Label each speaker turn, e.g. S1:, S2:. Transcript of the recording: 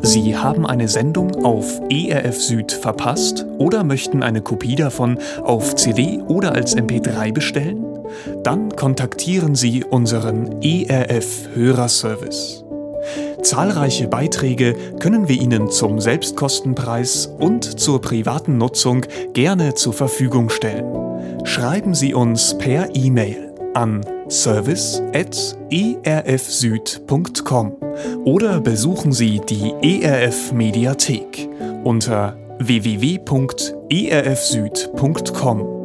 S1: Sie haben eine Sendung auf ERF Süd verpasst oder möchten eine Kopie davon auf CD oder als MP3 bestellen? Dann kontaktieren Sie unseren ERF Hörerservice. Zahlreiche Beiträge können wir Ihnen zum Selbstkostenpreis und zur privaten Nutzung gerne zur Verfügung stellen. Schreiben Sie uns per E-Mail an service@erfsüd.com oder besuchen Sie die ERF Mediathek unter www.erfsüd.com.